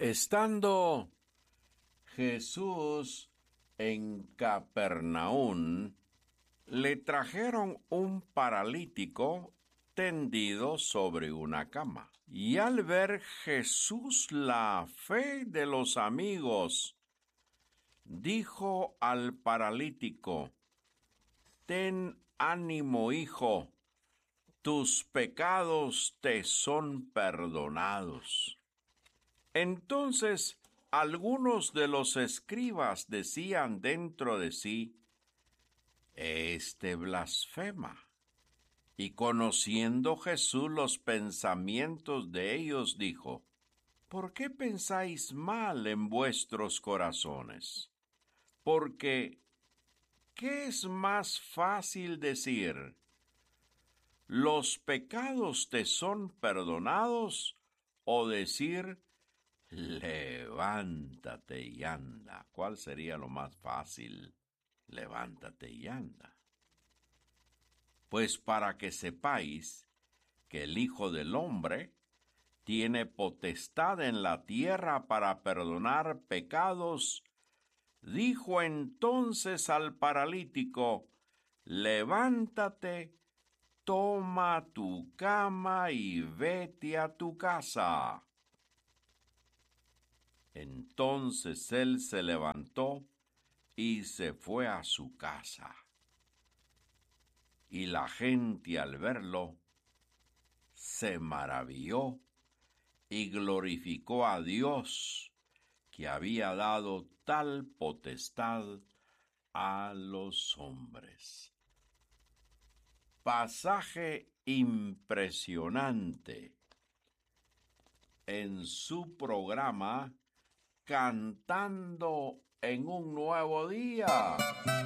Estando Jesús en Capernaum, le trajeron un paralítico tendido sobre una cama. Y al ver Jesús la fe de los amigos, dijo al paralítico: «Ten ánimo, hijo, tus pecados te son perdonados». Entonces algunos de los escribas decían dentro de sí: «Este blasfema». Y conociendo Jesús los pensamientos de ellos, dijo: «¿Por qué pensáis mal en vuestros corazones? Porque, ¿qué es más fácil decir: los pecados te son perdonados, o decir: levántate y anda? ¿Cuál sería lo más fácil? Levántate y anda. Pues para que sepáis que el Hijo del Hombre tiene potestad en la tierra para perdonar pecados, dijo entonces al paralítico: levántate, toma tu cama y vete a tu casa. Entonces él se levantó y se fue a su casa. Y la gente al verlo se maravilló y glorificó a Dios, que había dado tal potestad a los hombres. Pasaje impresionante en su programa Cantando en un Nuevo Día.